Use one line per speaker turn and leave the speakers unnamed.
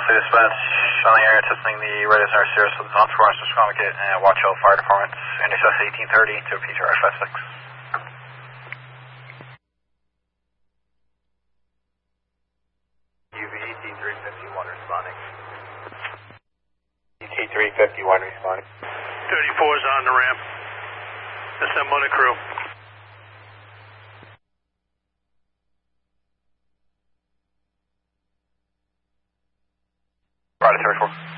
City Dispatch, on the area testing the radio center Sirius with on for Mr. Squamicut and Watch Hill Fire Department, NHS 1830 to PTR 56.
UV ET351 responding. ET351 responding.
34 is on the ramp. Assemble the crew.
Right, 34.